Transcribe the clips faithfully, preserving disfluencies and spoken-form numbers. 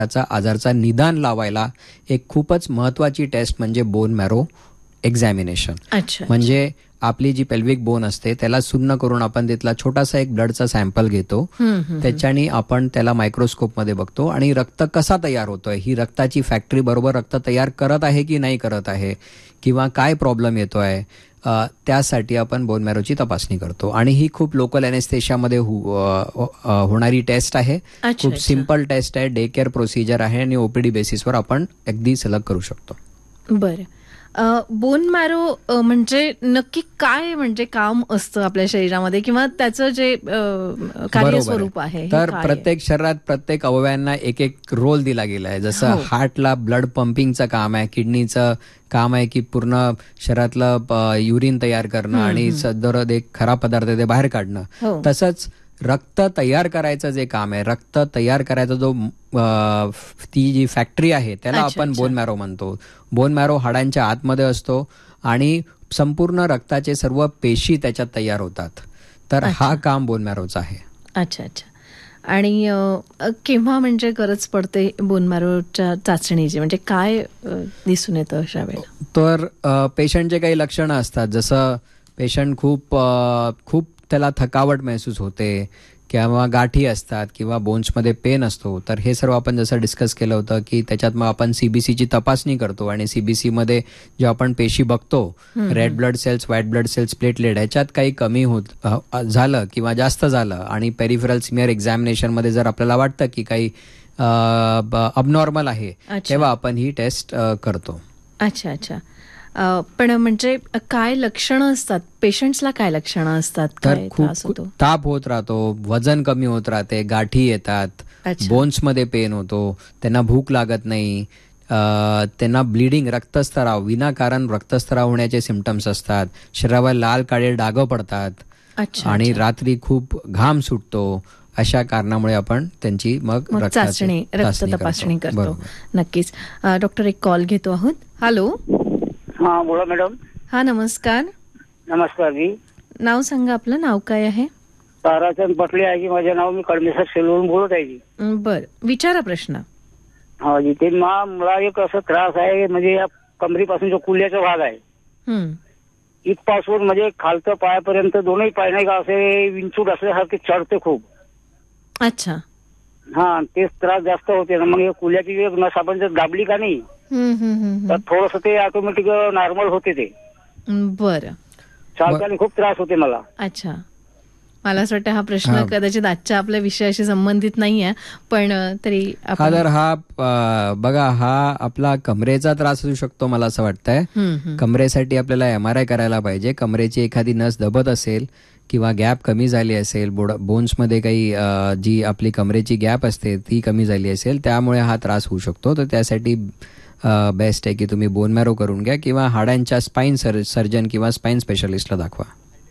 त्याचा आजारचा निदान लावायला एक खूपच महत्वाची टेस्ट म्हणजे बोन मॅरो एक्झामिनेशन. म्हणजे आपली जी पेल्विक बोन असते त्याला सुन्न करून आपण तिथला छोटासा एक ब्लडचा सॅम्पल घेतो. त्याच्यानी आपण त्याला मायक्रोस्कोपमध्ये बघतो आणि रक्त कसा तयार होतोय, ही रक्ताची फॅक्टरी बरोबर रक्त तयार करत आहे की नाही करत आहे, किंवा काय प्रॉब्लेम येतोय, त्यासाठी आपण बोन मॅरोची तपासणी करतो. आणि ही खूप लोकल एनेस्थेशियामध्ये होणारी टेस्ट आहे. खूप सिंपल टेस्ट आहे, डे केअर प्रोसिजर आहे आणि ओपीडी बेसिसवर आपण अगदी सलग करू शकतो. बरं, बोन मॅरो म्हणजे नक्की काय म्हणजे काम असतं आपल्या शरीरामध्ये, किंवा त्याचं जे कार्यस्वरूप आहे? तर प्रत्येक शरीरात प्रत्येक अवयवांना एक एक रोल दिला गेला आहे. जसं हार्टला ब्लड पंपिंगचं काम आहे, किडनीचं काम आहे की पूर्ण शरीरातलं युरिन तयार करणं आणि सदर एक खराब पदार्थ ते बाहेर काढणं. तसंच रक्त तयार करायचं जे काम आहे, रक्त तयार करायचा जो ती जी फॅक्टरी आहे त्याला आपण बोन मॅरो म्हणतो. बोन मॅरो हाडांच्या आतमध्ये असतो आणि संपूर्ण रक्ताचे सर्व पेशी त्याच्यात तयार होतात. तर हा काम बोन मॅरोचा आहे. अच्छा अच्छा. आणि केव्हा म्हणजे गरज पडते बोन मॅरोच्या चाचणीची, म्हणजे काय दिसून येतं अशा वेळेला? तर पेशंटचे काही लक्षणं असतात, जसं पेशंट खूप खूप त्याला थकावट महसूस होते, किंवा गाठी असतात, किंवा बोन्समध्ये पेन असतो. तर हे सर्व आपण जसं डिस्कस केलं होतं की त्याच्यात मग आपण सीबीसीची तपासणी करतो आणि सीबीसी मध्ये जे आपण पेशी बघतो, red blood cells, white blood cells, platelet, ह्याच्यात काही कमी होत झालं किंवा जास्त झालं आणि पेरिफेरल स्मिअर एक्झामिनेशन मध्ये जर आपल्याला वाटतं की काही अबनॉर्मल आहे, तेव्हा आपण ही टेस्ट करतो. अच्छा अच्छा. पण म्हणजे काय लक्षणं असतात पेशंट्सला, काय लक्षणं असतात? तर खूप ताप होत राहतो, वजन कमी होत राहते, गाठी येतात, बोन्समध्ये पेन होतो, त्यांना भूक लागत नाही, त्यांना ब्लिडिंग, रक्तस्त्राव, विनाकारण रक्तस्त्राव होण्याचे सिम्पटम्स असतात, शरीरावर लाल काळे डाग पडतात आणि रात्री खूप घाम सुटतो. अशा कारणामुळे आपण त्यांची मग चाचणी, रक्त तपासणी करतो. नक्कीच. डॉक्टर, एक कॉल घेतो आहोत. हॅलो. हा बोला मॅडम. हा नमस्कार. नमस्कार जी. नाव सांगा आपलं. नाव काय आहे? ताराचंद पटले आहे की माझे नाव. मी कडमेसर सेलून बोलत आहे जी. बर, विचारा प्रश्न. हा जी. ते मला एक असं त्रास आहे, म्हणजे या कमरीपासून जो कुल्याचा भाग आहे इथपासून म्हणजे खालचं पायापर्यंत दोन्ही पाय नाही का असे विंचूट असल्यासारखे चढते खूप. अच्छा. हा, तेच त्रास जास्त होते ना. मग कुल्याची एक नस आपण जर दाबली का नाही तर थोडस ते ऑटोमॅटिक नॉर्मल होते ते. बरं. चालताना खूप त्रास होते मला. अच्छा. मला असं वाटतं हा प्रश्न कदाचित आजच्या आपल्या विषयाशी संबंधित नाहीये, पण तरी हा जर हा बघा हा आपला कमरेचा त्रास असू शकतो. मला असं वाटतंय कमरेसाठी आपल्याला एम आर आय करायला पाहिजे. कमरेची एखादी नस दबत असेल किंवा गॅप कमी झाली असेल, बोन्समध्ये काही जी आपली कमरेची गॅप असते ती कमी झाली असेल, त्यामुळे हा त्रास होऊ शकतो. तर त्यासाठी बेस्ट आहे की तुम्ही बोन मॅरो करून घ्या किंवा हाडांच्या स्पाइन सर्जन किंवा स्पाइन स्पेशलिस्टला दाखवा.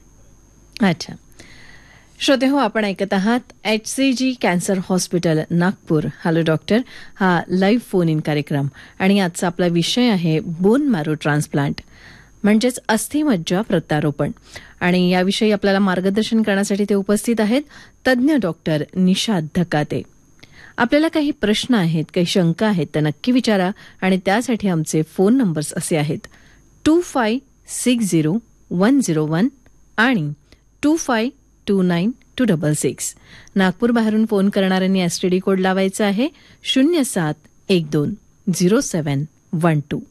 अच्छा. श्रोते हो, आपण ऐकत आहात एच सी जी cancer hospital Nagpur. Hello doctor, हा लाईव्ह फोन इन कार्यक्रम आणि आजचा आपला विषय आहे बोन मॅरो ट्रान्सप्लांट, म्हणजेच अस्थिमज्जा प्रत्यारोपण. आणि याविषयी आपल्याला मार्गदर्शन करण्यासाठी ते उपस्थित आहेत तज्ज्ञ डॉक्टर निशाद धकाते. आपल्याला काही प्रश्न आहेत, काही शंका आहेत तर नक्की विचारा. आणि त्यासाठी आमचे फोन नंबर्स असे आहेत to five six zero one zero one आणि to five to nine to double six. Nagpur बाहेरून फोन करणाऱ्यांनी एस टी डी कोड लावायचा आहे शून्य सात एक दोन झिरो सेवन one two.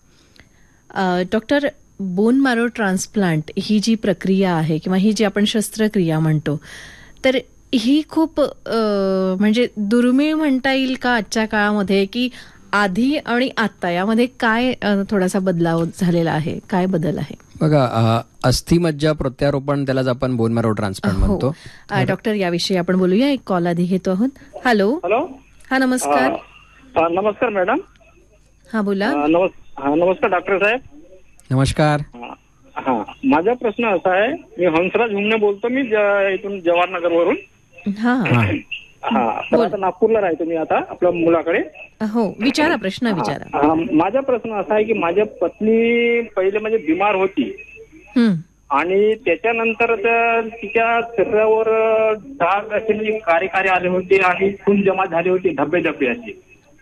Doctor, bone marrow transplant ही जी प्रक्रिया आहे किंवा ही जी आपण शस्त्रक्रिया म्हणतो, तर ही खूप म्हणजे दुर्मिळ म्हणता येईल का आजच्या काळामध्ये, की आधी आणि आता यामध्ये काय थोडासा बदलाव झालेला आहे? काय बदल आहे? बघा, अस्थिमज्जा प्रत्यारोपण त्यालाच आपण बोन मॅरो ट्रान्सप्लांट म्हणतो. डॉक्टर, याविषयी आपण बोलूया. एक कॉल आधी घेतो आहोत. हॅलो. हॅलो. हा नमस्कार. नमस्कार मॅडम. हा बोला. नमस्कार डॉक्टर साहेब. नमस्कार. हा, माझा प्रश्न असा आहे, मी हंसराज हुमने बोलतो. मी इथून जवाहरनगर वरून. हा हा, आता नागपूरला राहतो मी आता आपल्या मुलाकडे. हो, विचारा प्रश्न विचारा. माझा प्रश्न असा आहे की माझ्या पत्नी पहिले म्हणजे बिमार होती आणि त्याच्यानंतर तिच्या शरीरावर डाग असे म्हणजे कार्य कार्य आले होते आणि खून जमा झाले होते, धब्बे धब्बे असे.